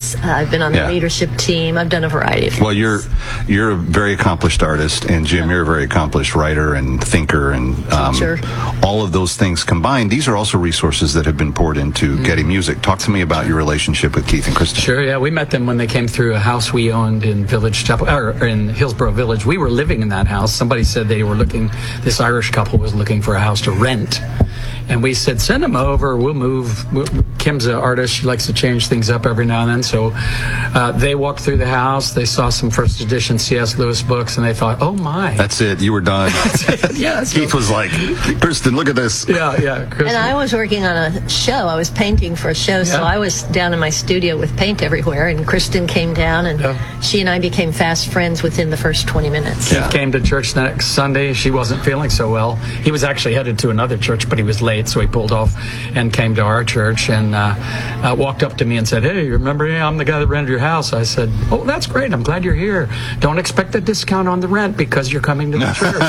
artists. I've been on the leadership team. I've done a variety of things. Well, you're a very accomplished artist, and Jim, you're a very accomplished writer and thinker, and all of those things combined. These are also resources that have been poured into Getty Music. Talk to me about your relationship with Keith and Kristen. Sure, yeah. We met them when they came through a house we owned in Village Chapel, or in Hillsborough Village. We were living in that house. Somebody said this Irish couple was looking for a house to rent. And we said, send them over, we'll move. Kim's an artist, she likes to change things up every now and then. So they walked through the house, they saw some first edition C.S. Lewis books, and they thought, oh my. That's it, you were done. Yeah, Keith was like, Kristen, look at this. Yeah. Kristen. And I was working on a show, I was painting for a show, so I was down in my studio with paint everywhere, and Kristen came down, and she and I became fast friends within the first 20 minutes. Keith came to church the next Sunday, she wasn't feeling so well. He was actually headed to another church, but he was late. So he pulled off and came to our church and walked up to me and said, hey, remember me? I'm the guy that rented your house. I said, oh, that's great. I'm glad you're here. Don't expect a discount on the rent because you're coming to the church.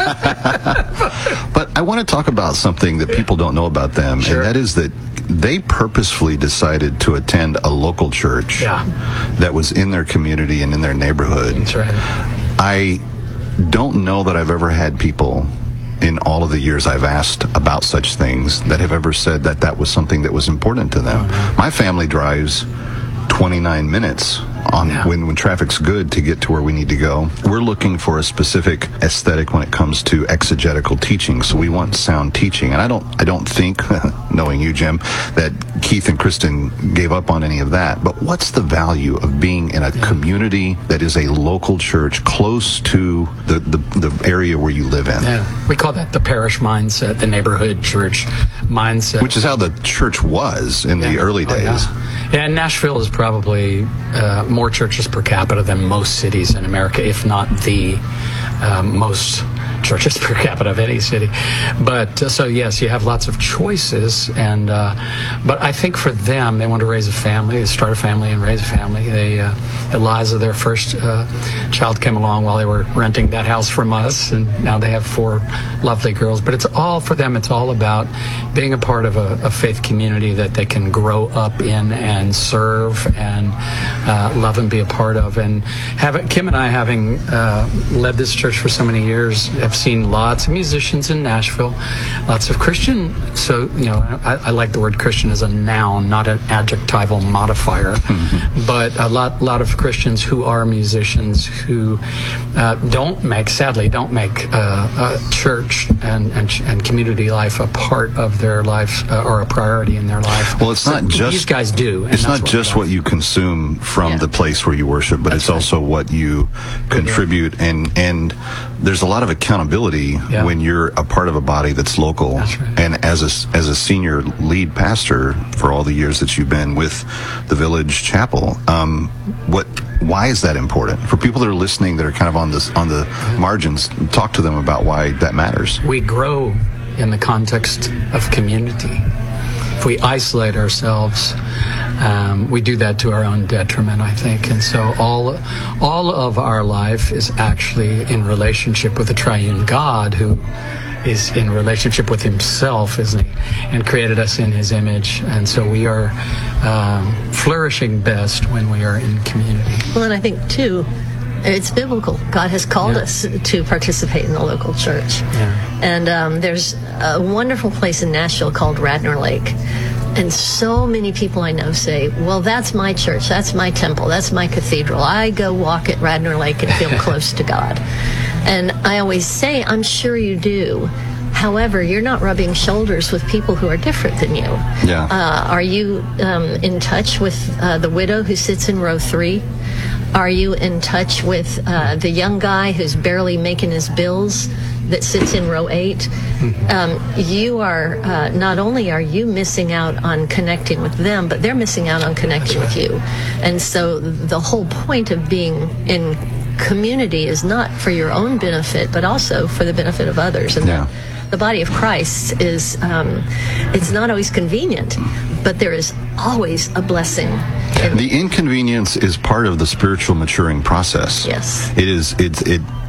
But I want to talk about something that people don't know about them, and that is that they purposefully decided to attend a local church that was in their community and in their neighborhood. That's right. I don't know that I've ever had people in all of the years I've asked about such things that have ever said that that was something that was important to them. My family drives 29 minutes on when traffic's good to get to where we need to go. We're looking for a specific aesthetic when it comes to exegetical teaching, so we want sound teaching. And I don't think, knowing you, Jim, that Keith and Kristen gave up on any of that. But what's the value of being in a community that is a local church close to the area where you live in? Yeah, we call that the parish mindset, the neighborhood church mindset. Which is how the church was in the early days. And Nashville is probably more churches per capita than most cities in America, if not the most churches per capita of any city. But so yes, you have lots of choices, and but I think for them, they want to raise a family, they start a family and raise a family. They Eliza, their first child, came along while they were renting that house from us, and now they have 4 lovely girls. But it's all for them. It's all about being a part of a faith community that they can grow up in and serve and love and be a part of. And Kim and I, having led this church for so many years, have seen lots of musicians in Nashville, lots of Christian. So I like the word Christian as a noun, not an adjectival modifier. But a lot of Christians who are musicians who don't make church and community life a part of their life or a priority in their life. Well, it's not just these guys do. It's not just what you consume from the place where you worship, but it's also what you contribute, and there's a lot of accountability when you're a part of a body that's local. That's right. And as a senior lead pastor for all the years that you've been with the Village Chapel, why is that important for people that are listening that are kind of on the margins? Talk to them about why that matters. We grow in the context of community. If we isolate ourselves, we do that to our own detriment, I think. And so all of our life is actually in relationship with the triune God, who is in relationship with himself, isn't he? And created us in his image. And so we are flourishing best when we are in community. Well, and I think, too, it's biblical. God has called us to participate in the local church. Yeah. And there's a wonderful place in Nashville called Radnor Lake. And so many people I know say, well, that's my church, that's my temple, that's my cathedral. I go walk at Radnor Lake and feel close to God. And I always say, I'm sure you do. However, you're not rubbing shoulders with people who are different than you. Yeah. Are you in touch with the widow who sits in row 3? Are you in touch with the young guy who's barely making his bills that sits in row 8? You are, not only are you missing out on connecting with them, but they're missing out on connecting with you. And so the whole point of being in community is not for your own benefit, but also for the benefit of others. And the body of Christ is, it's not always convenient, but there is always a blessing. The inconvenience is part of the spiritual maturing process. Yes. It is.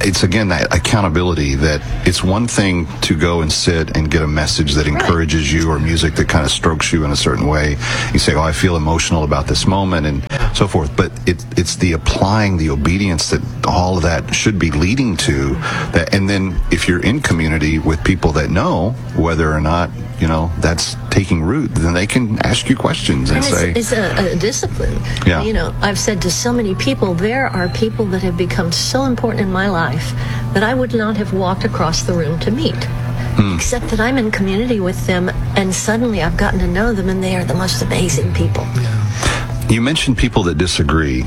it's again that accountability, that it's one thing to go and sit and get a message that encourages you, or music that kind of strokes you in a certain way. You say, oh, I feel emotional about this moment and so forth. But it's the applying, the obedience that all of that should be leading to that. And then if you're in community with people that know whether or not, that's taking root, then they can ask you questions and say, it's a discipline. Yeah. I've said to so many people, there are people that have become so important in my life that I would not have walked across the room to meet. Except that I'm in community with them, and suddenly I've gotten to know them, and they are the most amazing people. You mentioned people that disagree.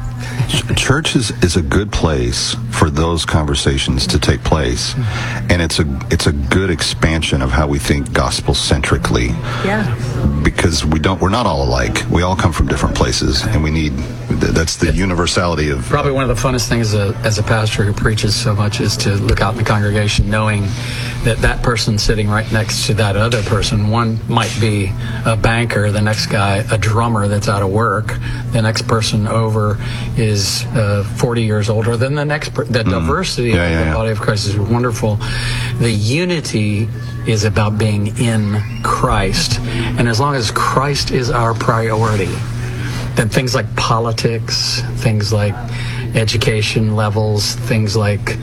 Church is a good place for those conversations to take place, and it's a good expansion of how we think gospel-centrically. Yeah. Because we're not all alike. We all come from different places, and that's the universality of... Probably one of the funnest things as a pastor who preaches so much is to look out in the congregation knowing that person sitting right next to that other person, one might be a banker, the next guy a drummer that's out of work, the next person over is 40 years older than the next the diversity of the body of Christ is wonderful. The unity is about being in Christ, and as long as Christ is our priority, then things like politics, things like education levels, things like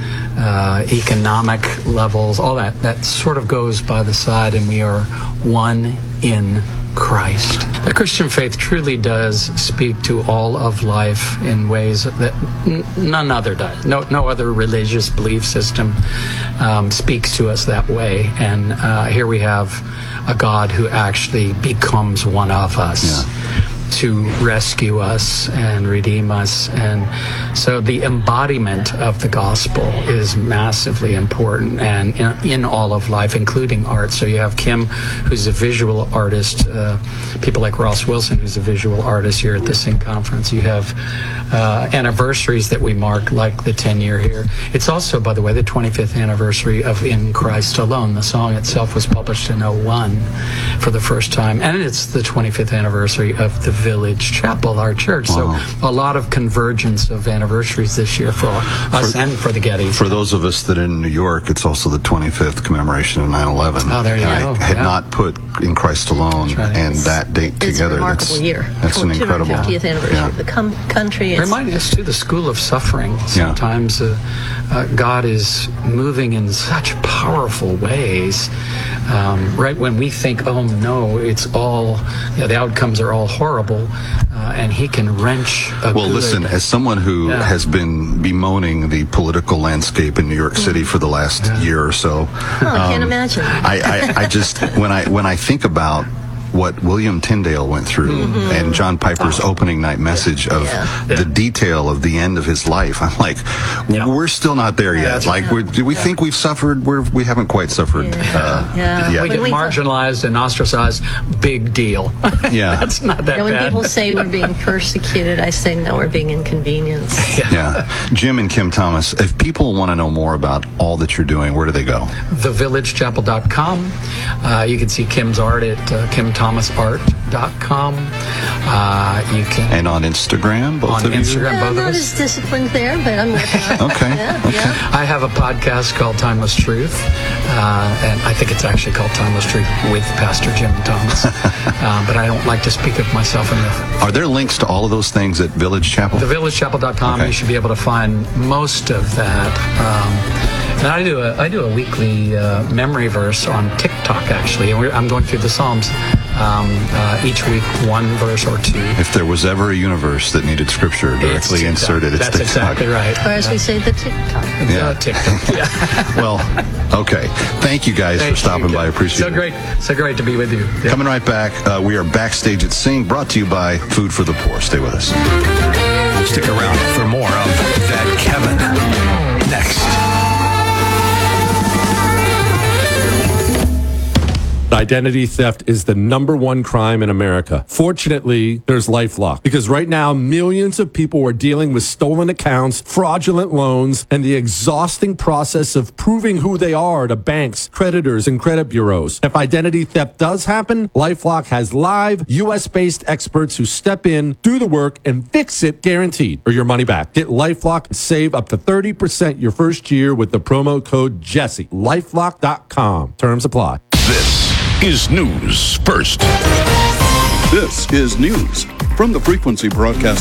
economic levels, all that sort of goes by the side, and we are one in Christ. The Christian faith truly does speak to all of life in ways that none other does. No other religious belief system speaks to us that way. And here we have a God who actually becomes one of us. To rescue us and redeem us. And so the embodiment of the gospel is massively important, and in all of life, including art. So you have Kim, who's a visual artist, people like Ross Wilson, who's a visual artist here at the Sing Conference. You have anniversaries that we mark, like the 10-year here. It's also, by the way, the 25th anniversary of In Christ Alone. The song itself was published in 2001 for the first time, and it's the 25th anniversary of the Village Chapel, our church. Wow. So a lot of convergence of anniversaries this year for us and for the Gettys. For those of us that are in New York, it's also the 25th commemoration of 9/11. Oh, there you go. I had not put In Christ Alone and that date It's together. a remarkable year. That's an incredible 250th anniversary of the country. Remind us too, the school of suffering. Sometimes God is moving in such powerful ways. Right when we think, oh no, it's all, the outcomes are all horrible, and He can wrench a Well, good. listen, as someone who has been bemoaning the political landscape in New York City for the last year or so, I can't imagine. I just when I think about what William Tyndale went through and John Piper's opening night message of the detail of the end of his life, I'm like, we're still not there yet. Like, do we think we've suffered? We haven't quite suffered yet. We get marginalized and ostracized. Big deal. Yeah. That's not that When bad. people say we're being persecuted, I say no, we're being inconvenienced. Yeah. Jim and Kim Thomas, if people want to know more about all that you're doing, where do they go? TheVillageChapel.com. You can see Kim's art at KimThomasArt.com. You can And on Instagram, both on of you? Instagram, both I'm of not us. as disciplined there, but I'm working on it. Okay. Yeah. I have a podcast called Timeless Truth, and I think it's actually called Timeless Truth with Pastor Jim Thomas. But I don't like to speak of myself in the Are there links to all of those things at Village Chapel? TheVillageChapel.com. Okay. You should be able to find most of that. And I do a weekly memory verse on TikTok, actually. And I'm going through the Psalms each week, one verse or two. If there was ever a universe that needed scripture directly TikTok. inserted, it's That's TikTok. exactly right. Or as we say, the TikTok. Yeah. TikTok. Yeah. Well, okay. Thank you guys for stopping by. I appreciate it. So great to be with you. Yeah. Coming right back, we are backstage at Sing, brought to you by Food for the Poor. Stay with us. Stick around for more of That Kevin next. Identity theft is the #1 crime in America. Fortunately, there's LifeLock, because right now millions of people are dealing with stolen accounts, fraudulent loans, and the exhausting process of proving who they are to banks, creditors, and credit bureaus. If identity theft does happen, LifeLock has live U.S.-based experts who step in, do the work, and fix it guaranteed, or your money back. Get LifeLock and save up to 30% your first year with the promo code Jesse. LifeLock.com. Terms apply. This is News First. This is news from the Frequency Broadcast